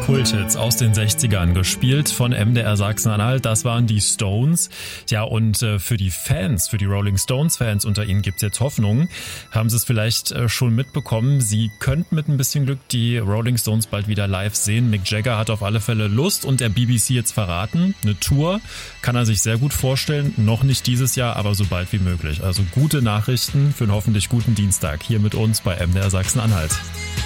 Kulthits aus den 60ern, gespielt von MDR Sachsen-Anhalt. Das waren die Stones. Ja, und für die Fans, für die Rolling Stones-Fans unter Ihnen gibt's jetzt Hoffnung. Haben Sie es vielleicht schon mitbekommen? Sie könnten mit ein bisschen Glück die Rolling Stones bald wieder live sehen. Mick Jagger hat auf alle Fälle Lust und der BBC jetzt verraten. Eine Tour kann er sich sehr gut vorstellen. Noch nicht dieses Jahr, aber so bald wie möglich. Also gute Nachrichten für einen hoffentlich guten Dienstag hier mit uns bei MDR Sachsen-Anhalt.